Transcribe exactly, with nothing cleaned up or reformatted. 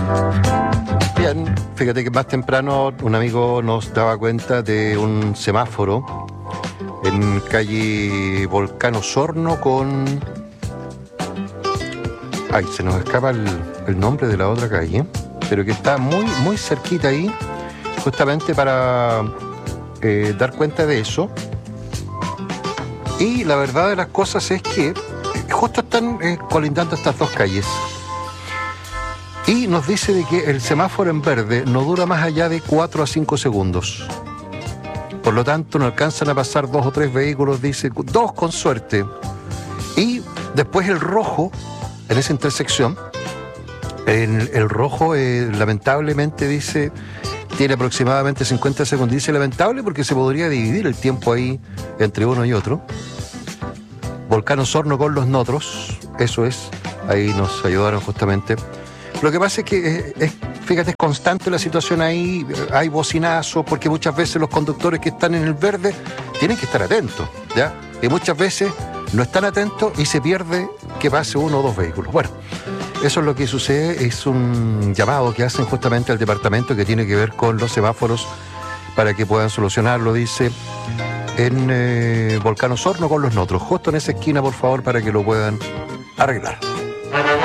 Bien, fíjate que más temprano un amigo nos daba cuenta de un semáforo en calle Volcán Osorno con... Ay, se nos escapa el, el nombre de la otra calle, pero que está muy, muy cerquita ahí, justamente para eh, dar cuenta de eso. Y la verdad de las cosas es que justo están eh, colindando estas dos calles. Y nos dice de que el semáforo en verde no dura más allá de cuatro a cinco segundos. Por lo tanto, no alcanzan a pasar dos o tres vehículos, dice, dos con suerte. Y después el rojo, en esa intersección, el, el rojo eh, lamentablemente dice, tiene aproximadamente cincuenta segundos. Dice lamentable porque se podría dividir el tiempo ahí entre uno y otro. Volcán Osorno con los Notros, eso es, ahí nos ayudaron justamente. Lo que pasa es que, es, fíjate, es constante la situación ahí, hay bocinazos, porque muchas veces los conductores que están en el verde tienen que estar atentos, ¿ya? Y muchas veces no están atentos y se pierde que pase uno o dos vehículos. Bueno, eso es lo que sucede, es un llamado que hacen justamente al departamento que tiene que ver con los semáforos para que puedan solucionarlo, dice, en eh, Volcán Osorno con los Notros, justo en esa esquina, por favor, para que lo puedan arreglar.